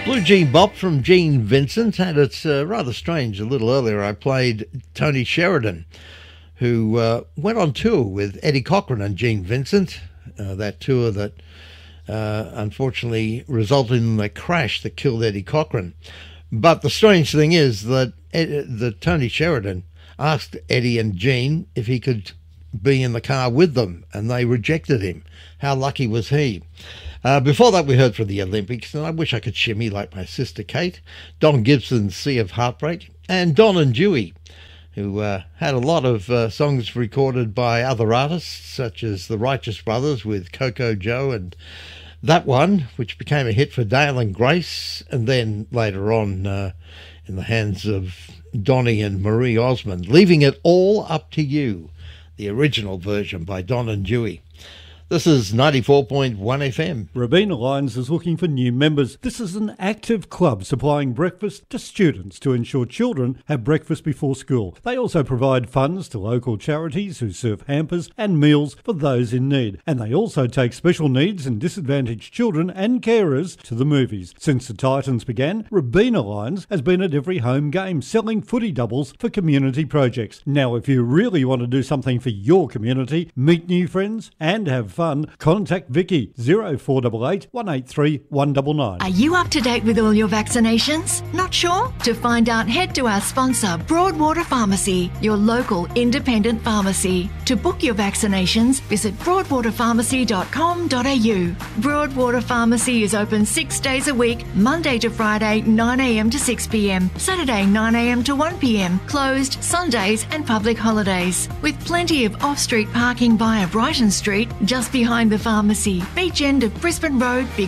Blue Jean Bop from Gene Vincent, and it's rather strange. A little earlier I played Tony Sheridan, who went on tour with Eddie Cochran and Gene Vincent, that tour that unfortunately resulted in the crash that killed Eddie Cochran. But the strange thing is that Tony Sheridan asked Eddie and Gene if he could be in the car with them, and they rejected him. How lucky was he? Before that, we heard from the Olympics, and I wish I could shimmy like my sister Kate, Don Gibson's Sea of Heartbreak, and Don and Dewey, who had a lot of songs recorded by other artists, such as the Righteous Brothers with Coco Joe, and that one, which became a hit for Dale and Grace, and then later on in the hands of Donny and Marie Osmond, Leaving It All Up to You, the original version by Don and Dewey. This is 94.1 FM. Robina Lions is looking for new members. This is an active club supplying breakfast to students to ensure children have breakfast before school. They also provide funds to local charities who serve hampers and meals for those in need. And they also take special needs and disadvantaged children and carers to the movies. Since the Titans began, Robina Lions has been at every home game selling footy doubles for community projects. Now, if you really want to do something for your community, meet new friends and have fun, contact Vicky 0488 183 199. Are you up to date with all your vaccinations? Not sure? To find out, head to our sponsor, Broadwater Pharmacy, your local independent pharmacy. To book your vaccinations, visit broadwaterpharmacy.com.au. Broadwater Pharmacy is open 6 days a week, Monday to Friday, 9 a.m. to 6 p.m, Saturday 9 a.m. to 1 p.m, closed Sundays and public holidays. With plenty of off-street parking via Brighton Street, just behind the pharmacy, beach end of Brisbane Road,